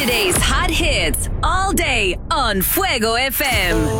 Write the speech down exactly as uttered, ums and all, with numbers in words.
Today's hot hits all day on Fuego F M.